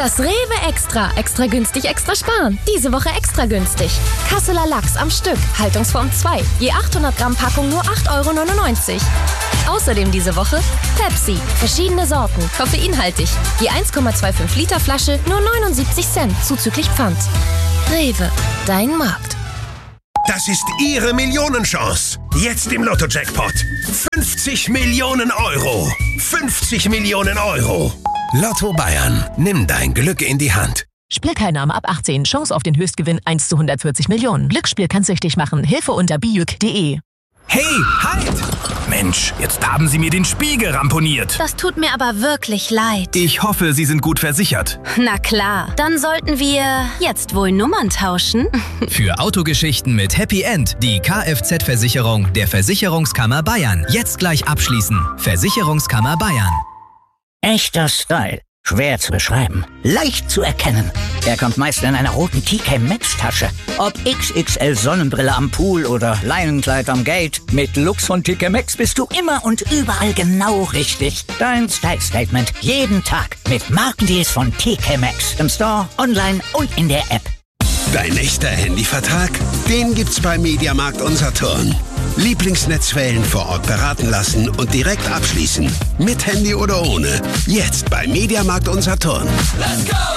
Das Rewe Extra. Extra günstig, extra sparen. Diese Woche extra günstig. Kasseler Lachs am Stück. Haltungsform 2. Je 800 Gramm Packung nur 8,99 €. Außerdem diese Woche Pepsi. Verschiedene Sorten. Koffeinhaltig. Je 1,25 Liter Flasche nur 79 Cent. Zuzüglich Pfand. Rewe. Dein Markt. Das ist Ihre Millionenchance. Jetzt im Lotto-Jackpot. 50 Millionen Euro. 50 Millionen Euro. Lotto Bayern. Nimm dein Glück in die Hand. Spielteilnahme ab 18. Chance auf den Höchstgewinn 1 zu 140 Millionen. Glücksspiel kann süchtig machen. Hilfe unter bijuk.de. Hey, halt! Mensch, jetzt haben Sie mir den Spiegel ramponiert. Das tut mir aber wirklich leid. Ich hoffe, Sie sind gut versichert. Na klar, dann sollten wir jetzt wohl Nummern tauschen. Für Autogeschichten mit Happy End die Kfz-Versicherung der Versicherungskammer Bayern. Jetzt gleich abschließen. Versicherungskammer Bayern. Echter Style. Schwer zu beschreiben. Leicht zu erkennen. Er kommt meist in einer roten TK Maxx Tasche. Ob XXL Sonnenbrille am Pool oder Leinenkleid am Gate. Mit Lux von TK Maxx bist du immer und überall genau richtig. Dein Style Statement. Jeden Tag. Mit Markendeals von TK Maxx. Im Store, online und in der App. Dein echter Handyvertrag? Den gibt's bei Mediamarkt und Saturn. Lieblingsnetzwellen vor Ort beraten lassen und direkt abschließen. Mit Handy oder ohne. Jetzt bei Mediamarkt und Saturn. Let's go!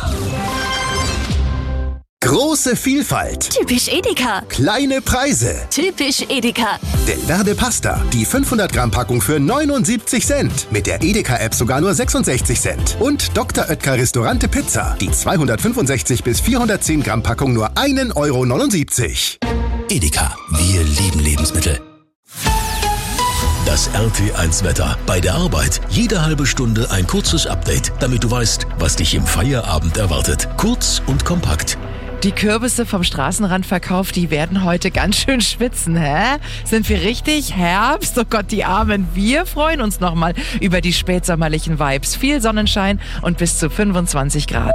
Große Vielfalt. Typisch Edeka. Kleine Preise. Typisch Edeka. Delverde Pasta. Die 500 Gramm Packung für 79 Cent. Mit der Edeka-App sogar nur 66 Cent. Und Dr. Oetker Restaurante Pizza. Die 265 bis 410 Gramm Packung nur 1,79 €. Edeka. Wir lieben Lebensmittel. Das RT1-Wetter. Bei der Arbeit jede halbe Stunde ein kurzes Update, damit du weißt, was dich im Feierabend erwartet. Kurz und kompakt. Die Kürbisse vom Straßenrand verkauft, die werden heute ganz schön schwitzen, hä? Sind wir richtig? Herbst? Oh Gott, die Armen. Wir freuen uns nochmal über die spätsommerlichen Vibes. Viel Sonnenschein und bis zu 25 Grad.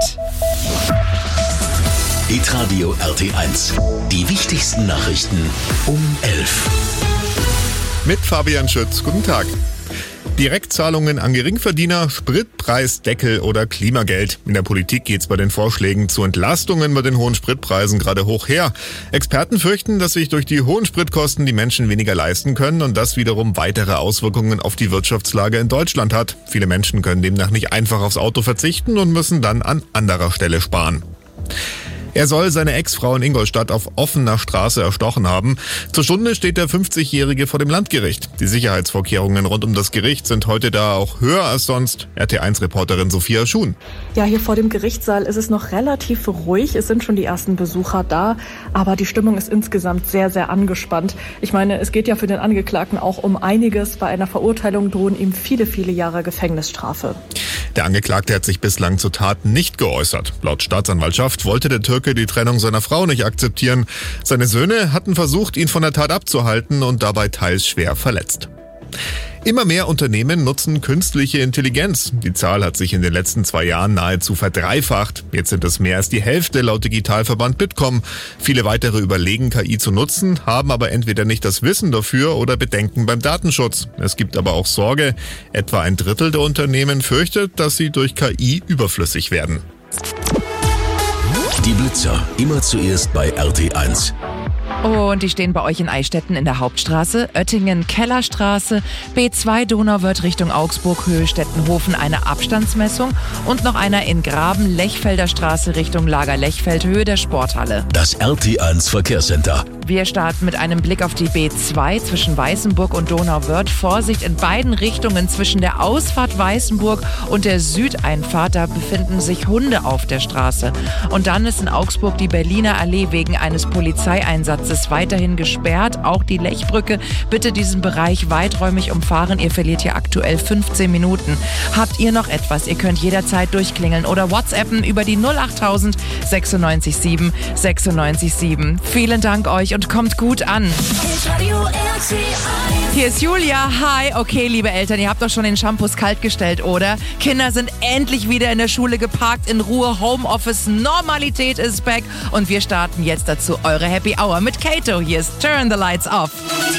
Hitradio RT1. Die wichtigsten Nachrichten um 11. Mit Fabian Schütz. Guten Tag. Direktzahlungen an Geringverdiener, Spritpreisdeckel oder Klimageld. In der Politik geht's bei den Vorschlägen zu Entlastungen bei den hohen Spritpreisen gerade hoch her. Experten fürchten, dass sich durch die hohen Spritkosten die Menschen weniger leisten können und das wiederum weitere Auswirkungen auf die Wirtschaftslage in Deutschland hat. Viele Menschen können demnach nicht einfach aufs Auto verzichten und müssen dann an anderer Stelle sparen. Er soll seine Ex-Frau in Ingolstadt auf offener Straße erstochen haben. Zur Stunde steht der 50-Jährige vor dem Landgericht. Die Sicherheitsvorkehrungen rund um das Gericht sind heute da auch höher als sonst. RT1-Reporterin Sophia Schuhn. Ja, hier vor dem Gerichtssaal ist es noch relativ ruhig. Es sind schon die ersten Besucher da, aber die Stimmung ist insgesamt sehr, sehr angespannt. Ich meine, es geht ja für den Angeklagten auch um einiges. Bei einer Verurteilung drohen ihm viele, viele Jahre Gefängnisstrafe. Der Angeklagte hat sich bislang zur Tat nicht geäußert. Laut Staatsanwaltschaft wollte der Türke die Trennung seiner Frau nicht akzeptieren. Seine Söhne hatten versucht, ihn von der Tat abzuhalten und dabei teils schwer verletzt. Immer mehr Unternehmen nutzen künstliche Intelligenz. Die Zahl hat sich in den letzten 2 Jahren nahezu verdreifacht. Jetzt sind es mehr als die Hälfte laut Digitalverband Bitkom. Viele weitere überlegen, KI zu nutzen, haben aber entweder nicht das Wissen dafür oder Bedenken beim Datenschutz. Es gibt aber auch Sorge. Etwa 1/3 der Unternehmen fürchtet, dass sie durch KI überflüssig werden. Die Blitzer. Immer zuerst bei RT1. Und die stehen bei euch in Eichstätten in der Hauptstraße, Oettingen Kellerstraße, B2 Donauwörth Richtung Augsburg, Höhe Stettenhofen eine Abstandsmessung und noch einer in Graben Lechfelder Straße Richtung Lager Lechfeld, Höhe der Sporthalle. Das RT1 Verkehrscenter. Wir starten mit einem Blick auf die B2 zwischen Weißenburg und Donauwörth. Vorsicht in beiden Richtungen zwischen der Ausfahrt Weißenburg und der Südeinfahrt. Da befinden sich Hunde auf der Straße. Und dann ist in Augsburg die Berliner Allee wegen eines Polizeieinsatzes weiterhin gesperrt. Auch die Lechbrücke. Bitte diesen Bereich weiträumig umfahren. Ihr verliert hier aktuell 15 Minuten. Habt ihr noch etwas? Ihr könnt jederzeit durchklingeln oder WhatsAppen über die 08000 96 7 96 7. Vielen Dank euch und kommt gut an. Hier ist Julia. Hi. Okay, liebe Eltern, ihr habt doch schon den Shampoos kalt gestellt, oder? Kinder sind endlich wieder in der Schule geparkt, in Ruhe. Homeoffice, Normalität ist back. Und wir starten jetzt dazu eure Happy Hour mit Kato. Hier ist Turn the Lights Off.